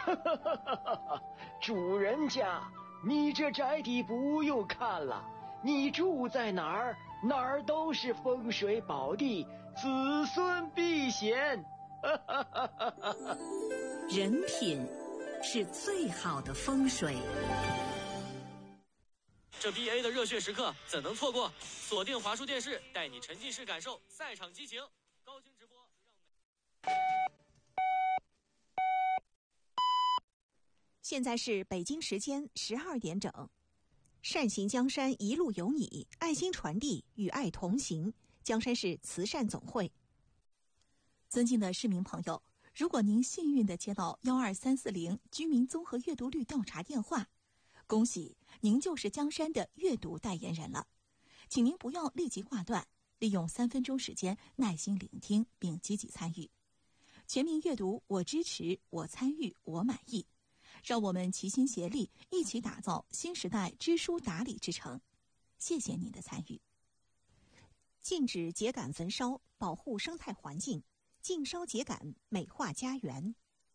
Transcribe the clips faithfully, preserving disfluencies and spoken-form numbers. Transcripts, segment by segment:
主人家，你这宅邸不用看了，你住在哪儿，哪儿都是风水宝地，子孙避险。 人品是最好的风水。 这 B A 的热血时刻怎能错过？锁定华数电视，带你沉浸式感受赛场激情，高清直播。 现在是北京时间十二点整。善行江山一路有你，爱心传递与爱同行。江山市慈善总会。 尊敬的市民朋友，如果您幸运地接到幺二三四零居民综合阅读率调查电话，恭喜您就是江山的阅读代言人了。请您不要立即挂断，利用三分钟时间耐心聆听并积极参与。全民阅读，我支持，我参与，我满意。让我们齐心协力，一起打造新时代知书达理之城。谢谢您的参与。 禁止秸秆焚烧，保护生态环境，禁烧秸秆，美化家园。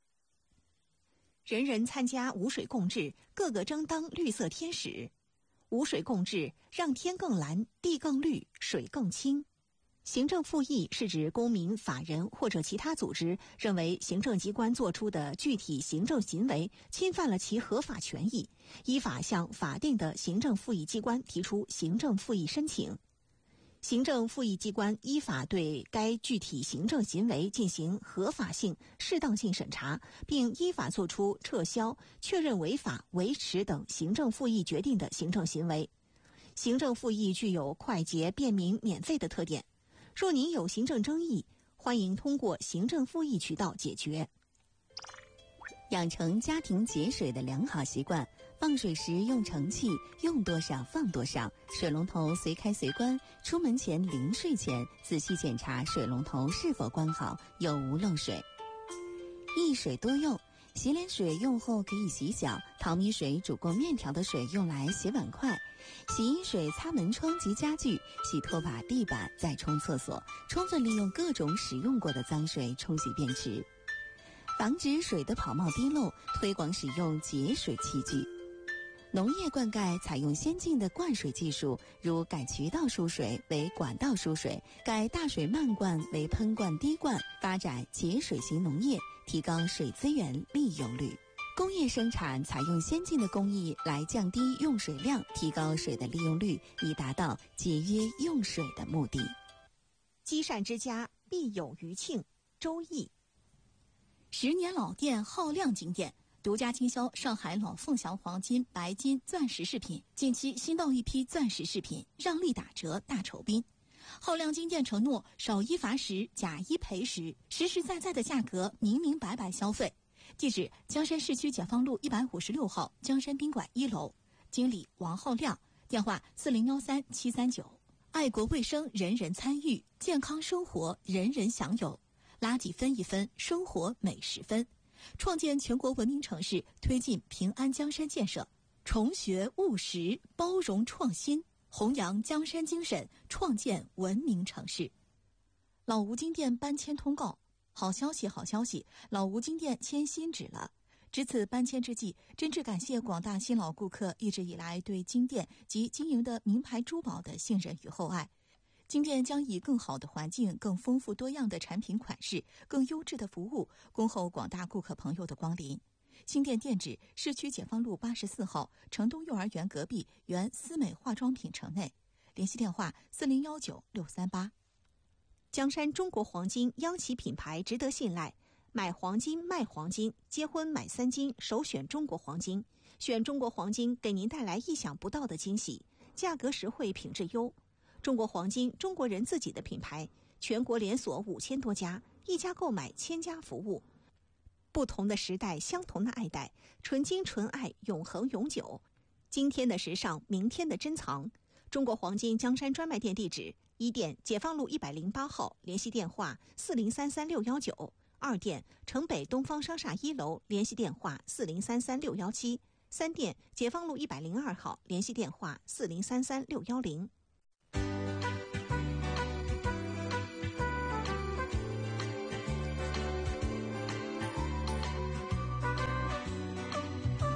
人人参加无水共治，个个争当绿色天使。无水共治，让天更蓝，地更绿，水更清。行政复议是指公民、法人或者其他组织认为行政机关作出的具体行政行为侵犯了其合法权益，依法向法定的行政复议机关提出行政复议申请。行政复议机关依法对该具体行政行为进行合法性、适当性审查，并依法作出撤销、确认违法、维持等行政复议决定的行政行为。行政复议具有快捷、便民、免费的特点。若您有行政争议，欢迎通过行政复议渠道解决。 养成家庭节水的良好习惯，放水时用盛器，用多少放多少，水龙头随开随关，出门前临睡前仔细检查水龙头是否关好，有无漏水。一水多用，洗脸水用后可以洗脚，淘米水煮过面条的水用来洗碗筷，洗衣水擦门窗及家具，洗拖把、地板，再冲厕所，充分利用各种使用过的脏水冲洗便池。防止水的跑冒滴漏，推广使用节水器具。农业灌溉采用先进的灌水技术，如改渠道输水为管道输水，改大水漫灌为喷灌滴灌，发展节水型农业，提高水资源利用率。工业生产采用先进的工艺来降低用水量，提高水的利用率，以达到节约用水的目的。 积善之家必有余庆。周易。 十年老店浩亮金店独家经销上海老凤祥黄金、白金、钻石饰品，近期新到一批钻石饰品，让利打折大酬宾。浩亮金店承诺少一罚十，假一赔十，实实在在的价格，明明白白消费。地址：江山市区解放路一百五十六号江山宾馆一楼，经理王浩亮，电话四零幺三七三九。爱国卫生，人人参与；健康生活，人人享有。垃圾分一分，生活每十分。创建全国文明城市，推进平安江山建设，重学务实，包容创新，弘扬江山精神，创建文明城市。老吴金店搬迁通告。好消息，好消息！老吴金店迁新址了。值此搬迁之际，真挚感谢广大新老顾客一直以来对金店及经营的名牌珠宝的信任与厚爱。金店将以更好的环境、更丰富多样的产品款式、更优质的服务，恭候广大顾客朋友的光临。新店店址：市区解放路八十四号城东幼儿园隔壁原思美化妆品城内。联系电话：四零幺九六三八。 江山中国黄金央企品牌，值得信赖。买黄金卖黄金，结婚买三金，首选中国黄金。选中国黄金，给您带来意想不到的惊喜，价格实惠，品质优。中国黄金，中国人自己的品牌，全国连锁五千多家，一家购买千家服务。不同的时代，相同的爱戴，纯金纯爱，永恒永久。今天的时尚，明天的珍藏。中国黄金江山专卖店地址：一店解放路一百零八号，联系电话四零三三六幺九；二店城北东方商厦一楼，联系电话四零三三六幺七；三店解放路一百零二号，联系电话四零三三六幺零。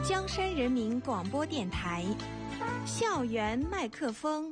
江山人民广播电台校园麦克风。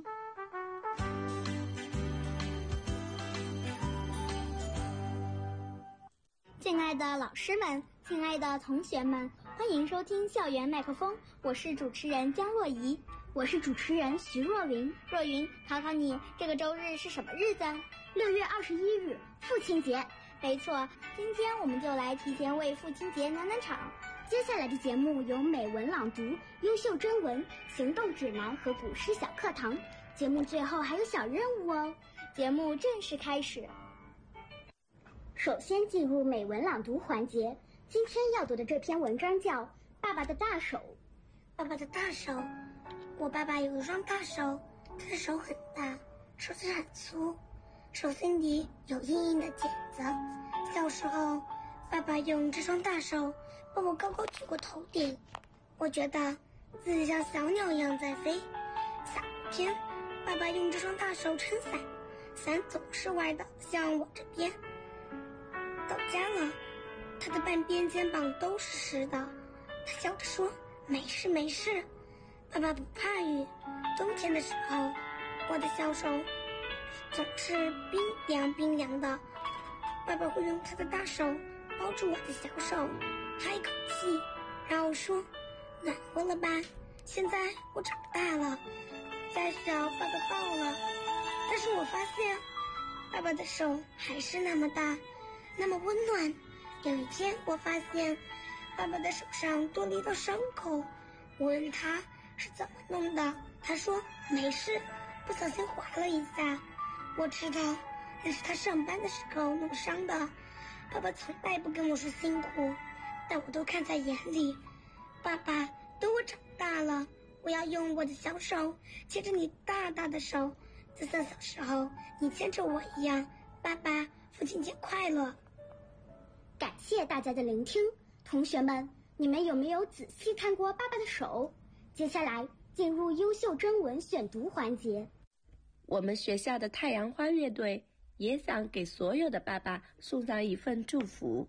亲爱的老师们，亲爱的同学们，欢迎收听校园麦克风，我是主持人江若怡。 我是主持人徐若云。 若云，考考你，这个周日是什么日子？ 六月二十一日，父亲节。 没错，今天我们就来提前为父亲节暖暖场。 接下来的节目有美文朗读、优秀征文、行动指南和古诗小课堂。节目最后还有小任务哦。 节目正式开始。 首先进入美文朗读环节，今天要读的这篇文章叫《爸爸的大手》。 爸爸的大手，我爸爸有一双大手，他的手很大，手指很粗，手心里有硬硬的茧子。小时候，爸爸用这双大手把我高高举过头顶，我觉得自己像小鸟一样在飞。下雨天，爸爸用这双大手撑伞，伞总是歪的向我这边。到家了，他的半边肩膀都是湿的，他笑着说：“没事没事。”爸爸不怕雨，冬天的时候，我的小手总是冰凉冰凉的。爸爸会用他的大手包住我的小手，哈一口气，然后说：“暖和了吧？现在我长大了，再需要爸爸抱了。”但是我发现，爸爸的手还是那么大，那么温暖。有一天，我发现爸爸的手上多了一道伤口。我问他是怎么弄的，他说没事，不小心划了一下。我知道那是他上班的时候弄伤的。爸爸从来不跟我说辛苦，但我都看在眼里。爸爸，等我长大了，我要用我的小手牵着你大大的手，就像小时候你牵着我一样。爸爸，父亲节快乐！ 感谢大家的聆听，同学们，你们有没有仔细看过爸爸的手？接下来进入优秀征文选读环节。 我们学校的太阳花乐队也想给所有的爸爸送上一份祝福。